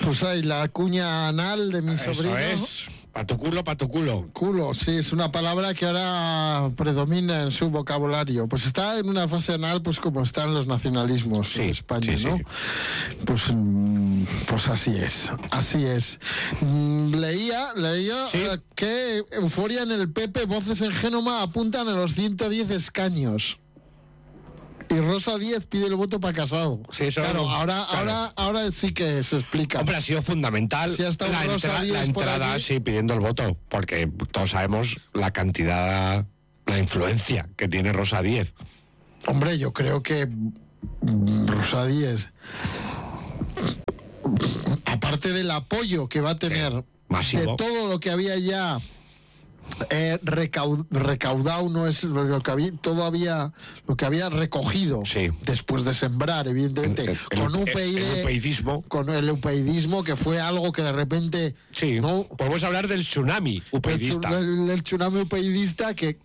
Pues hay la cuña anal de mi sobrino. Eso es. Pa' tu culo, pa' tu culo. Culo, sí, es una palabra que ahora predomina en su vocabulario. Pues está en una fase anal, pues como están los nacionalismos en España, sí, ¿no? sí. Pues así es, así es. Leía Sí. que euforia en el PP, voces en Génova apuntan a los 110 escaños. Y Rosa Díez pide el voto para Casado. Sí, eso claro, no- ahora sí que se explica. Hombre, ha sido fundamental Si ha estado Rosa Díez la por entrada, allí. sí, pidiendo el voto, porque todos sabemos la cantidad, la influencia que tiene Rosa Díez. Hombre, yo creo que Rosa Díez, aparte del apoyo que va a tener masivo. de todo lo que había ya recaudado, no es lo que había, todavía lo que había recogido después de sembrar, evidentemente, con UPyD, el upeidismo. con el upeidismo, que fue algo que de repente Sí, ¿no? podemos hablar del tsunami upeidista. El tsunami upeidista que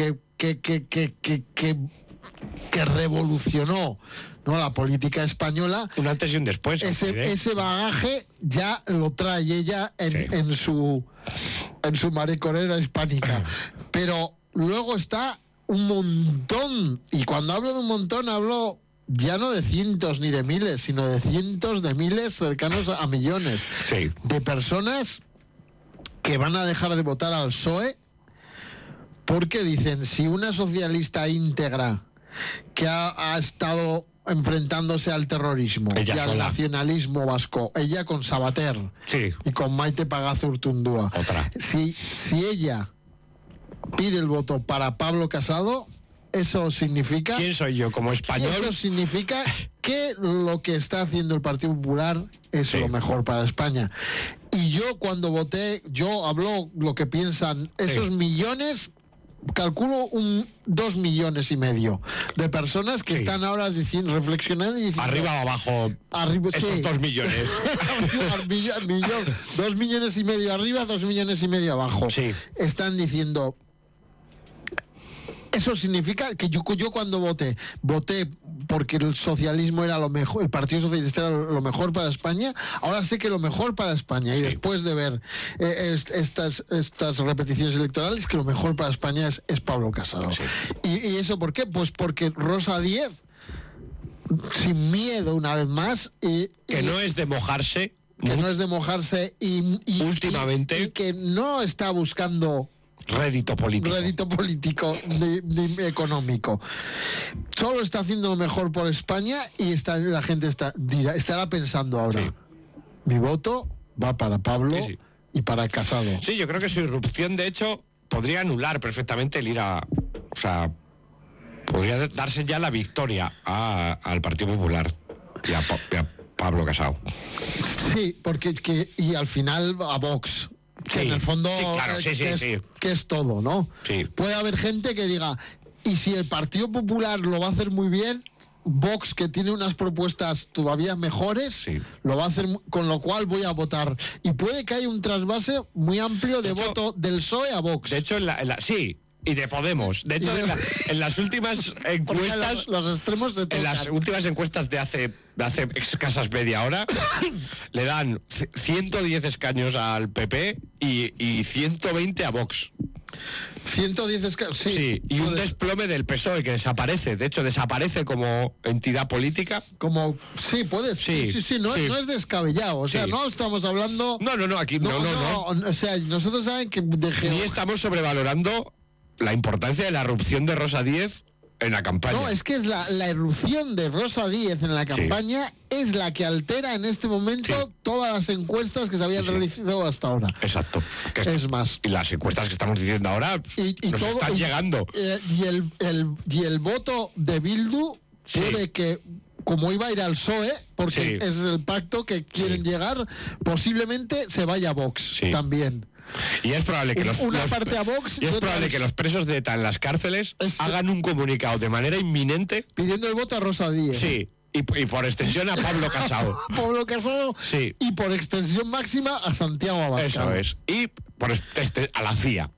revolucionó, ¿no?, la política española. Un antes y un después. Ese bagaje ya lo trae ella en su mariconera hispánica. Pero luego está un montón, y cuando hablo de un montón hablo ya no de cientos ni de miles, sino de cientos de miles, cercanos a millones, de personas que van a dejar de votar al PSOE porque dicen, si una socialista íntegra que ha estado enfrentándose al terrorismo Ella y al sola. nacionalismo vasco, ella con Sabater y con Maite Pagazaurtundúa, si ella pide el voto para Pablo Casado, eso significa... ¿Quién soy yo como español? Eso significa que lo que está haciendo el Partido Popular es lo mejor para España. Y yo cuando voté, yo hablo lo que piensan esos millones, calculo 2,5 millones de personas que están ahora diciendo, reflexionando y diciendo... Arriba o abajo, esos 2 millones. 2,5 millones arriba, 2,5 millones abajo. Están diciendo... Eso significa que yo cuando voté porque el socialismo era lo mejor, el Partido Socialista era lo mejor para España. Ahora sé que lo mejor para España, y después de ver estas repeticiones electorales, que lo mejor para España es Pablo Casado. ¿Y eso por qué? Pues porque Rosa Díez, sin miedo una vez más, que no es de mojarse, y últimamente, y que no está buscando rédito político económico. Solo está haciendo lo mejor por España, y la gente estará pensando ahora, mi voto va para Pablo y para Casado. Sí, yo creo que su irrupción, de hecho, podría anular perfectamente el ir a... O sea, podría darse ya la victoria al Partido Popular y a Pablo Casado. Sí, porque y al final a Vox. Que en el fondo que es todo, ¿no? Puede haber gente que diga, y si el Partido Popular lo va a hacer muy bien, Vox, que tiene unas propuestas todavía mejores, lo va a hacer, con lo cual voy a votar. Y puede que haya un trasvase muy amplio de voto del PSOE a Vox. De hecho, y de Podemos. De hecho, en las últimas encuestas, los extremos se tocan. En las últimas encuestas de hace escasas media hora, le dan 110 escaños al PP y 120 a Vox. 110 escaños, sí. Y un desplome del PSOE que desaparece. De hecho, desaparece como entidad política. Sí, no es descabellado. O sea, no estamos hablando... No, aquí no. O sea, nosotros saben que... Ni estamos sobrevalorando la importancia de la erupción de Rosa Díez en la campaña. No, es que es la erupción de Rosa Díez en la campaña es la que altera en este momento todas las encuestas que se habían realizado hasta ahora. Exacto. Es más. Y las encuestas que estamos diciendo ahora nos están llegando. Y el voto de Bildu puede que, como iba a ir al PSOE, porque ese es el pacto que quieren llegar, posiblemente se vaya a Vox también. Y es probable que que los presos de ETA en las cárceles hagan un comunicado de manera inminente pidiendo el voto a Rosa Díez. Sí, y por extensión a Pablo Casado. Pablo Casado. Sí. Y por extensión máxima a Santiago Abascal. Eso es. Y por a la CIA.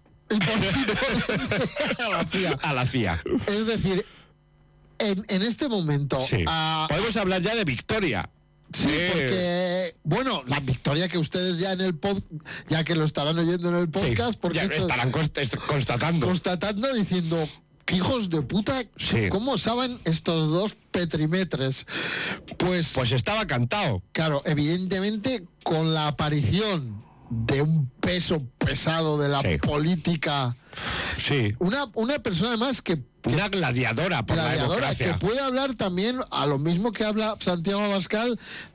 A la CIA. Es decir, en este momento... Podemos hablar ya de victoria Sí, porque, bueno, la victoria que ustedes ya en el ya que lo estarán oyendo en el podcast, porque ya estarán constatando diciendo, hijos de puta, ¿cómo saben estos dos petrimetres? Pues estaba cantado. Claro, evidentemente con la aparición de un peso pesado de la política. Sí. Una persona además que una gladiadora por la democracia. Que puede hablar también a lo mismo que habla Santiago Abascal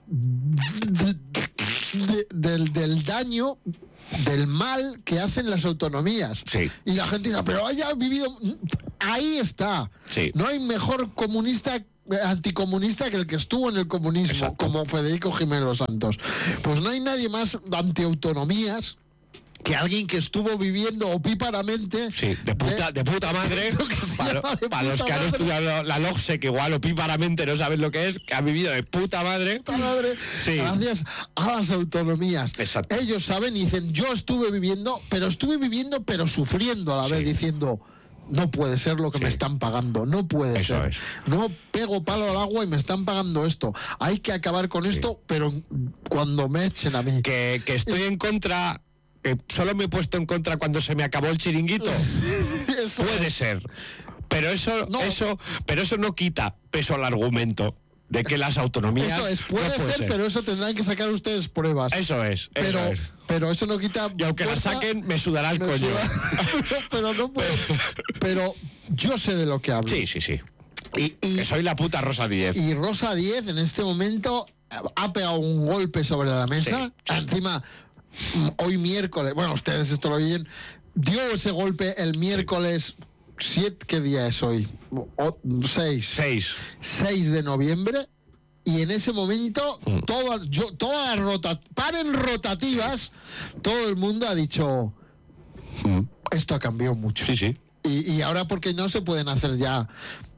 del daño, del mal que hacen las autonomías. Sí. Y la gente dice, pero haya vivido... Ahí está. Sí. No hay mejor anticomunista que el que estuvo en el comunismo. Exacto. Como Federico Jiménez Los Santos. Pues no hay nadie más antiautonomías que alguien que estuvo viviendo opíparamente. Sí, de puta madre. Para los que han estudiado la LOGSE, que igual opíparamente no saben lo que es, que han vivido de puta madre. Sí. Gracias a las autonomías. Exacto. Ellos saben y dicen, yo estuve viviendo, pero sufriendo a la vez, diciendo... No puede ser lo que me están pagando, no puede ser. No pego palo al agua y me están pagando esto. Hay que acabar con esto, pero cuando me echen a mí. Que estoy en contra, que solo me he puesto en contra cuando se me acabó el chiringuito. Puede ser. Pero eso no quita peso al argumento de que las autonomías... Eso es, puede ser, pero eso tendrán que sacar ustedes pruebas. Eso es. Pero eso no quita... Y aunque la saquen, me sudará el coño. Pero no puedo... Pero yo sé de lo que hablo. Sí. Que soy la puta Rosa Díez. Y Rosa Díez en este momento ha pegado un golpe sobre la mesa. Sí. Encima, hoy miércoles... Bueno, ustedes esto lo oyen. Dio ese golpe el miércoles... ¿Qué día es hoy? 6 de noviembre. Y en ese momento, todas las rotativas, todo el mundo ha dicho, esto ha cambiado mucho. Sí. Y ahora porque no se pueden hacer ya,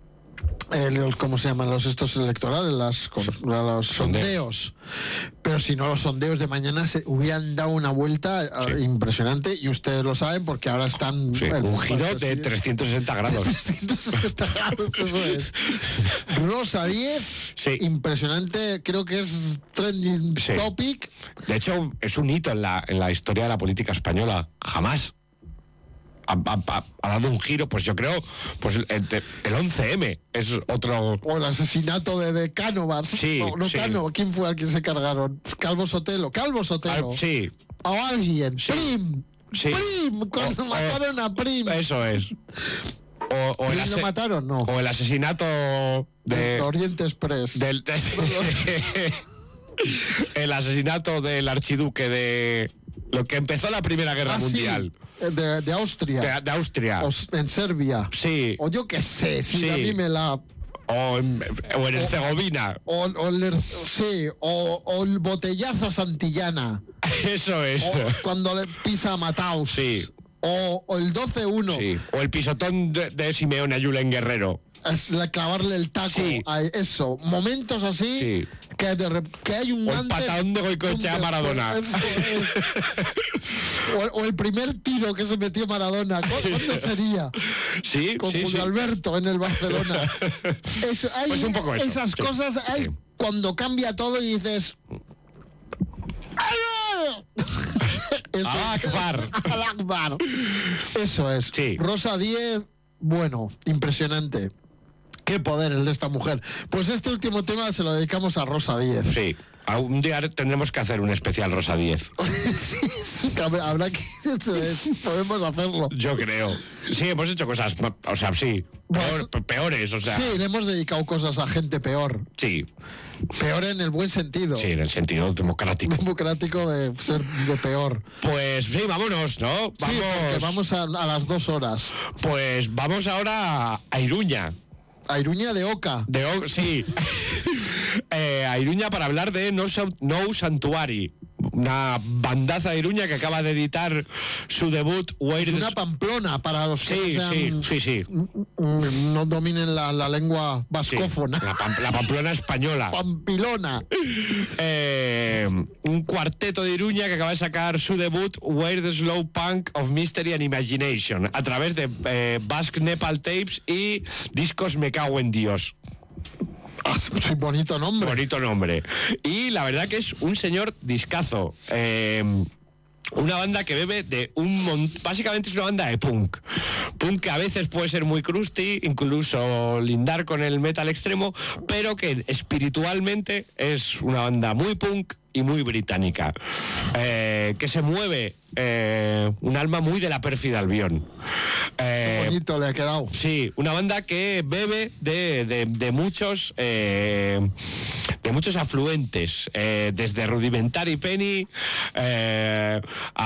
¿cómo se llaman estos electorales? Los sondeos. Pero si no, los sondeos de mañana se hubieran dado una vuelta impresionante, y ustedes lo saben porque ahora están... un giro de 360 grados. 360 grados, eso es. Rosa Díez, impresionante, creo que es trending topic. De hecho, es un hito en la historia de la política española. Jamás ha dado un giro, pues yo creo, pues el 11M es otro... O el asesinato de Cánovas. Cano, ¿quién fue al que se cargaron? Calvo Sotelo. Sí. O alguien. Prim. Cuando mataron a Prim. Eso es. O ¿lo mataron? No. O el asesinato de Oriente Express. El asesinato del archiduque de... Lo que empezó la Primera Guerra Mundial. De Austria. De Austria. En Serbia. Sí. O yo qué sé, a mí me la... O en Herzegovina. O el botellazo a Santillana. Eso es. O cuando le pisa a Mataus. Sí. O el 12-1. Sí. O el pisotón de Simeone a Julen Guerrero. Es clavarle el taco a eso. Momentos así que hay un... O el patadón de Goicoechea a Maradona. O el primer tiro que se metió Maradona. ¿Cuándo sería? Sí, con Julio Alberto en el Barcelona. Pues un poco eso. Esas cosas hay cuando cambia todo y dices... Al-Akbar. Eso es. Rosa Díez, bueno, impresionante. Qué poder el de esta mujer. Pues este último tema se lo dedicamos a Rosa Díez. Sí. Un día tendremos que hacer un especial Rosa Díez. Sí, habrá que... podemos hacerlo. Yo creo. Sí, hemos hecho cosas, o sea, sí, peores, o sea. Sí, le hemos dedicado cosas a gente peor. Sí. Peor en el buen sentido. Sí, en el sentido democrático. Democrático de ser de peor. Pues sí, vámonos, ¿no? Vamos a las 2 horas. Pues vamos ahora a Iruña. A Iruña de Oca. Sí. A Iruña para hablar de No Sanctuary, una bandaza de Iruña que acaba de editar su debut. Una Pamplona para los que sí. No dominen la lengua vascófona. La Pamplona española. Pampilona. Un cuarteto de Iruña que acaba de sacar su debut Where the Slow Punk of Mystery and Imagination a través de Basque Nepal Tapes y Discos Me Cago en Dios. Sí, bonito nombre. Bonito nombre. Y la verdad que es un señor discazo. Una banda que bebe de básicamente es una banda de punk. Punk que a veces puede ser muy crusty, incluso lindar con el metal extremo, pero que espiritualmente es una banda muy punk y muy británica. Que se mueve un alma muy de la pérfida Albión. Qué bonito le ha quedado. Sí, una banda que bebe de muchos afluentes, desde Rudimentary Penny